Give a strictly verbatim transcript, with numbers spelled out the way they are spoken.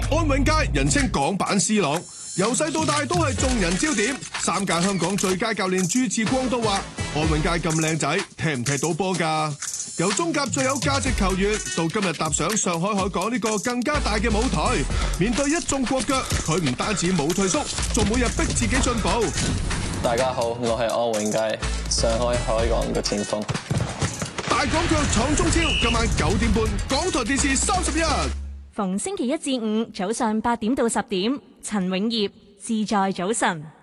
安永佳人稱港版 C 朗，由細到大都係眾人焦點。三屆香港最佳教練朱志光都話：安永佳咁靚仔，踢唔踢到波㗎？由中甲最有價值球員，到今日踏上上海海港呢個更加大嘅舞台，面對一眾國腳，佢唔單止冇退縮，仲每日逼自己進步。 大家好，我係安永佳，上海海港嘅前鋒。 大港腳闖中超，今晚九點半，港台電視三十一。 逢星期一至五早上八點到十點，陳永業，自在早晨。